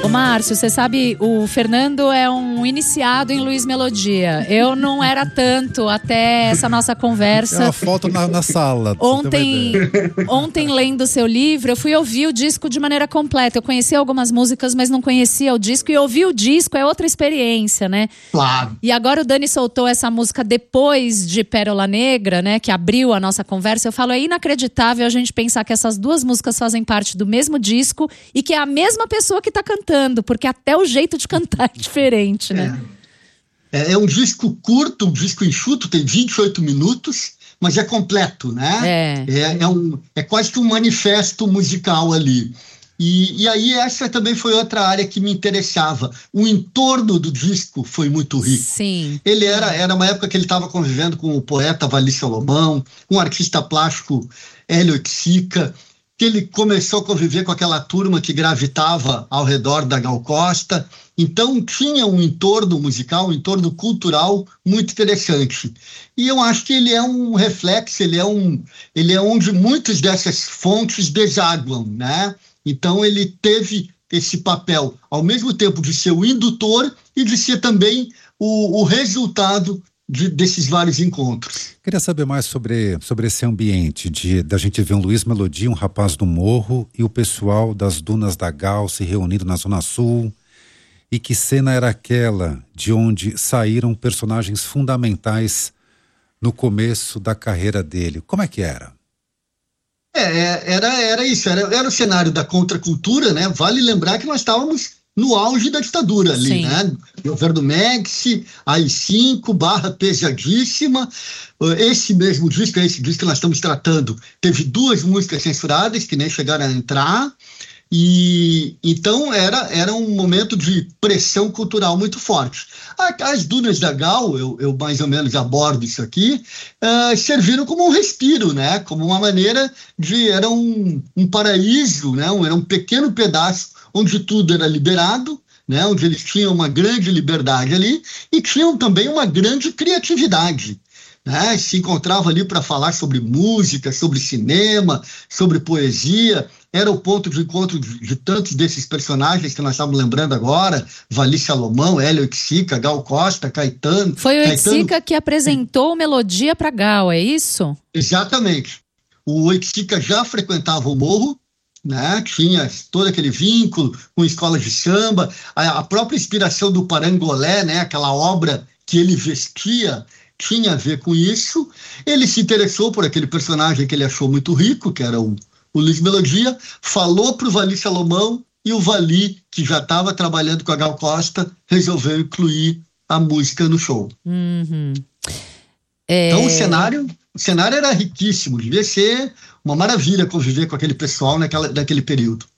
Ô Márcio, você sabe, o Fernando é um iniciado em Luiz Melodia. Eu não era tanto até essa nossa conversa. É uma foto na sala. Ontem, lendo o seu livro, eu fui ouvir o disco de maneira completa. Eu conhecia algumas músicas, mas não conhecia o disco. E ouvir o disco é outra experiência, né? Claro. E agora o Dani soltou essa música depois de Pérola Negra, né? Que abriu a nossa conversa. Eu falo, é inacreditável a gente pensar que essas duas músicas fazem parte do mesmo disco e que é a mesma pessoa que tá cantando. Porque até o jeito de cantar é diferente, né? É um disco curto, um disco enxuto, tem 28 minutos, mas é completo, né? É quase que um manifesto musical ali. E aí essa também foi outra área que me interessava. O entorno do disco foi muito rico. Sim. Ele era uma época que ele estava convivendo com o poeta Vali Salomão, com o artista plástico Hélio Oiticica, que ele começou a conviver com aquela turma que gravitava ao redor da Gal Costa. Então tinha um entorno musical, um entorno cultural muito interessante. E eu acho que ele é um reflexo, ele é onde muitas dessas fontes desaguam, né? Então ele teve esse papel, ao mesmo tempo de ser o indutor e de ser também o resultado desses vários encontros. Queria saber mais sobre esse ambiente da gente ver um Luiz Melodia, um rapaz do morro, e o pessoal das Dunas da Gal se reunindo na Zona Sul. E que cena era aquela de onde saíram personagens fundamentais no começo da carreira dele? Como é que era? Era isso, era o cenário da contracultura, né? Vale lembrar que nós estávamos no auge da ditadura ali, sim, né? Governo Médici, AI-5, Barra Pesadíssima. Esse disco que nós estamos tratando, teve 2 músicas censuradas que nem chegaram a entrar. E então era um momento de pressão cultural muito forte. As Dunas da Gal, eu mais ou menos abordo isso aqui, serviram como um respiro, né? Como uma maneira era um paraíso, né? Era um pequeno pedaço onde tudo era liberado, né? Onde eles tinham uma grande liberdade ali e tinham também uma grande criatividade, né? Se encontravam ali para falar sobre música, sobre cinema, sobre poesia. Era o ponto de encontro de tantos desses personagens que nós estamos lembrando agora: Vali Salomão, Hélio Oiticica, Gal Costa, Caetano. Foi o Oiticica que apresentou Melodia para Gal, é isso? Exatamente. O Oiticica já frequentava o morro, né? Tinha todo aquele vínculo com escolas de samba, a própria inspiração do Parangolé, né? Aquela obra que ele vestia tinha a ver com isso. Ele se interessou por aquele personagem que ele achou muito rico, que era o Luiz Melodia, falou para o Vali Salomão, e o Vali, que já estava trabalhando com a Gal Costa, resolveu incluir a música no show. Uhum. Então o cenário era riquíssimo, devia ser uma maravilha conviver com aquele pessoal naquele período.